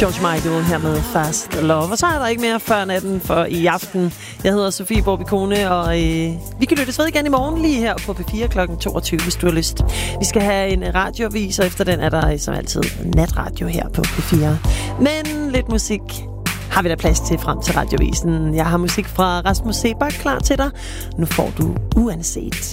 George Michael her med Fast Love. Og så er der ikke mere før natten for i aften. Jeg hedder Sofie Borbikone, og vi kan lyttes ved igen i morgen lige her på P4 kl. 22, hvis du har lyst. Vi skal have en radioavis, og efter den er der som altid natradio her på P4. Men lidt musik har vi da plads til frem til radiovisen. Jeg har musik fra Rasmus Sebak klar til dig. Nu får du Uanset.